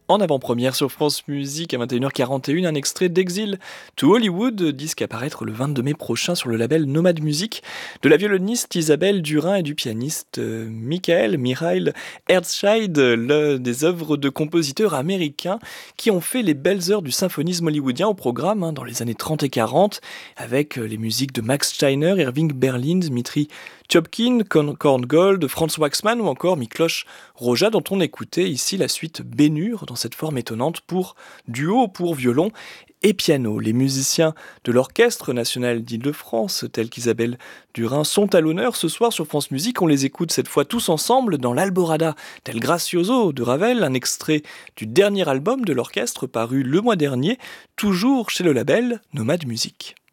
En avant-première sur France Musique à 21h41, un extrait d'Exil to Hollywood, disque à paraître le 22 mai prochain sur le label Nomad Music, de la violoniste Isabelle Durin et du pianiste Michael Herzscheid, l'un des œuvres de compositeurs américains qui ont fait les belles heures du symphonisme hollywoodien au programme dans les années 30 et 40, avec les musiques de Max Steiner, Irving Berlin, Dmitri Chopkin, Korngold, Franz Waxman ou encore Miklos Rozsa, dont on écoutait ici la suite Bénure dans cette forme étonnante pour duo pour violon et piano. Les musiciens de l'Orchestre national d'Île-de-France, tels qu'Isabelle Durin, sont à l'honneur ce soir sur France Musique. On les écoute cette fois tous ensemble dans l'Alborada del Gracioso de Ravel, un extrait du dernier album de l'orchestre paru le mois dernier, toujours chez le label Nomad Music.